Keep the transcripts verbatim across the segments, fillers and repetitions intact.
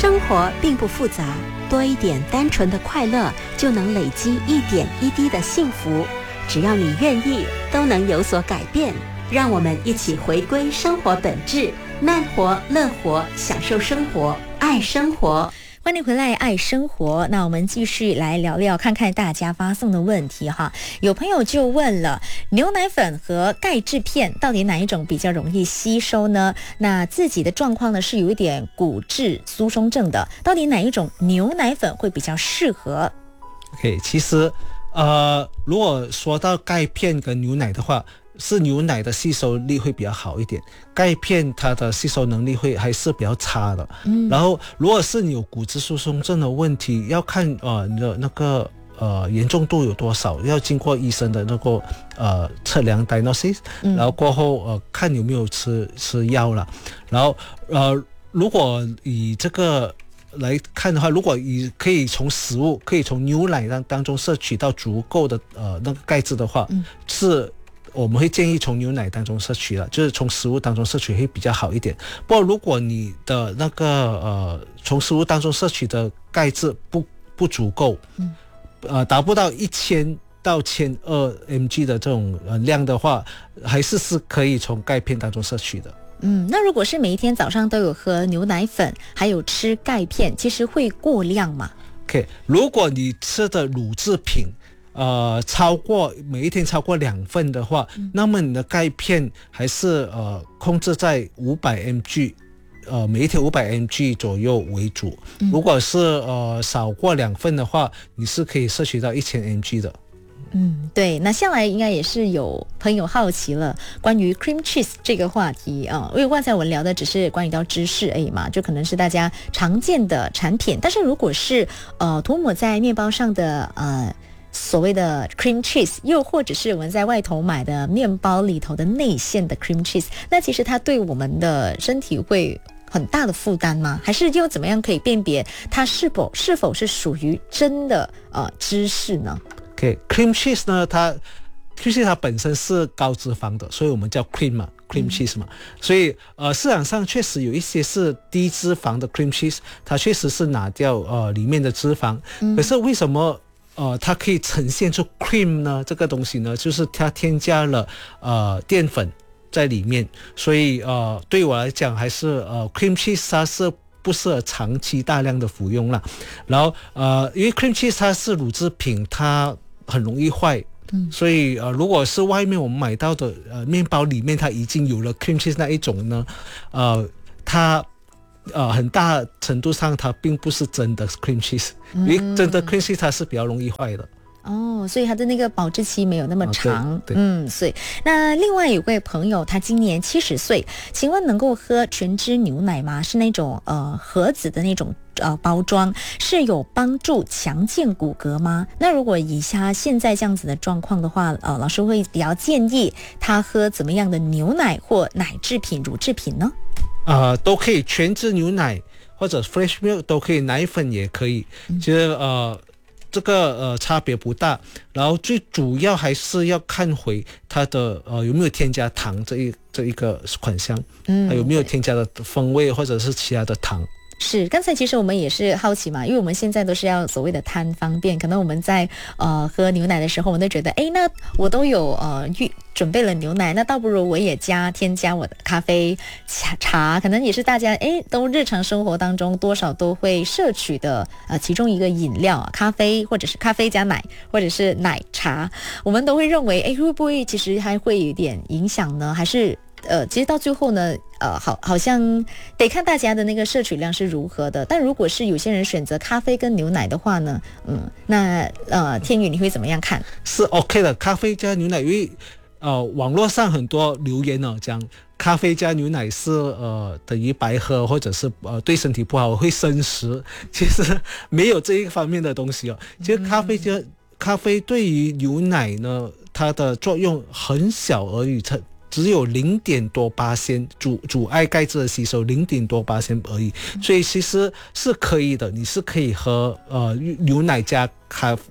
生活并不复杂，多一点单纯的快乐，就能累积一点一滴的幸福。只要你愿意，都能有所改变。让我们一起回归生活本质，慢活、乐活，享受生活，爱生活。 欢迎回来爱生活。那我们继续来聊聊看看大家发送的问题哈。有朋友就问了，牛奶粉和钙质片到底哪一种比较容易吸收呢？那自己的状况呢是有一点骨质疏松症的，到底哪一种牛奶粉会比较适合？ OK， 其实呃，如果说到钙片跟牛奶的话，是牛奶的吸收力会比较好一点，钙片它的吸收能力会还是比较差的。嗯，然后如果是你有骨质疏松症的问题，要看呃你的那个呃严重度有多少，要经过医生的那个呃测量 diagnosis，、嗯、然后过后呃看有没有吃吃药了，然后呃如果以这个来看的话，如果以可以从食物可以从牛奶当当中摄取到足够的呃那个钙质的话，嗯、是。我们会建议从牛奶当中摄取了，就是从食物当中摄取会比较好一点。不过如果你的那个呃从食物当中摄取的钙质不不足够，嗯，呃达不到一千到千二 mg 的这种呃量的话，还是是可以从钙片当中摄取的。 嗯，那如果是每一天早上都有喝牛奶粉，还有吃钙片，其实会过量吗？ OK， 如果你吃的乳制品呃，超过每一天超过两份的话，嗯、那么你的钙片还是呃控制在五百 mg， 呃每一天五百 mg 左右为主。嗯、如果是呃少过两份的话，你是可以摄取到一千 mg 的。 嗯，对，那向来应该也是有朋友好奇了，关于 cream cheese 这个话题啊，因为刚才我们聊的只是关于到知识而已嘛，就可能是大家常见的产品，但是如果是呃涂抹在面包上的呃。所谓的 cream cheese， 又或者是我们在外头买的面包里头的内馅的 cream cheese， 那其实它对我们的身体会很大的负担吗？还是又怎么样可以辨别它是否是否是属于真的呃芝士呢？ OK， cream cheese 呢，它 cream cheese 它本身是高脂肪的，所以我们叫 cream 嘛 cream cheese 嘛，嗯、所以呃市场上确实有一些是低脂肪的 cream cheese， 它确实是拿掉呃里面的脂肪，嗯、可是为什么呃，它可以呈现出 cream 呢？这个东西呢，就是它添加了呃淀粉在里面，所以呃，对我来讲还是呃 cream cheese 它是不适合长期大量的服用啦。然后呃，因为 cream cheese 它是乳制品，它很容易坏。嗯、所以呃，如果是外面我们买到的呃面包里面它已经有了 cream cheese 那一种呢，呃，它呃，很大程度上它并不是真的 cream cheese，、嗯、因为真的 cream cheese 它是比较容易坏的。 哦，所以它的那个保质期没有那么长。 哦、对对嗯，所以那另外有位朋友，他今年七十岁，请问能够喝全脂牛奶吗？是那种呃盒子的那种呃包装，是有帮助强健骨骼吗？那如果以下现在这样子的状况的话，呃，老师会比较建议他喝怎么样的牛奶或奶制品、乳制品呢？ 呃，都可以，全脂牛奶或者 fresh milk 都可以，奶粉也可以。其实呃，这个呃差别不大。然后最主要还是要看回它的呃有没有添加糖这一这一个款项，嗯，有没有添加的风味或者是其他的糖。 是，刚才其实我们也是好奇嘛，因为我们现在都是要所谓的贪方便，可能我们在呃喝牛奶的时候，我们都觉得，哎，那我都有呃预准备了牛奶，那倒不如我也加添加我的咖啡茶茶，可能也是大家哎都日常生活当中多少都会摄取的呃其中一个饮料，咖啡或者是咖啡加奶，或者是奶茶，我们都会认为，哎，会不会其实还会有点影响呢？还是？呃，其实到最后呢，呃，好，好像得看大家的那个摄取量是如何的。但如果是有些人选择咖啡跟牛奶的话呢，嗯，那呃，天宇你会怎么样看？ 是 OK 的，咖啡加牛奶，因为呃，网络上很多留言呢、哦，讲咖啡加牛奶是呃等于白喝，或者是呃对身体不好，会生食。其实没有这一方面的东西哦。其实咖啡加、嗯、咖啡对于牛奶呢，它的作用很小而已。只有零点多巴仙阻阻碍钙质的吸收，零点多巴仙而已，所以其实是可以的，你是可以喝呃牛奶加咖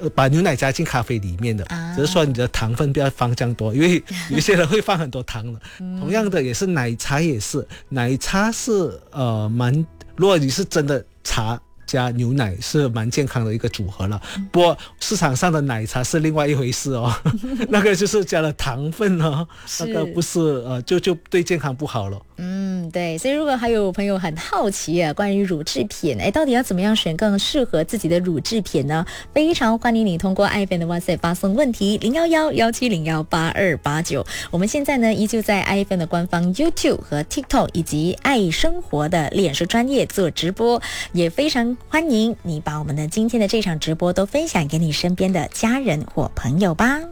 呃把牛奶加进咖啡里面的， 啊只是说你的糖分不要放这样多，因为有些人会放很多糖的。嗯、同样的也是奶茶也是，奶茶是呃蛮，如果你是真的茶加牛奶是蛮健康的一个组合了。不过市场上的奶茶是另外一回事哦，那个就是加了糖分哦，那个不是呃就就对健康不好了。 嗯，对，所以如果还有朋友很好奇啊，关于乳制品，哎，到底要怎么样选更适合自己的乳制品呢？非常欢迎你通过 I F M 的 WhatsApp 发送问题零一一一七零一八二八九。我们现在呢依旧在 I F M 的官方 YouTube 和 TikTok 以及爱生活的脸书专页做直播，也非常欢迎你把我们的今天的这场直播都分享给你身边的家人或朋友吧。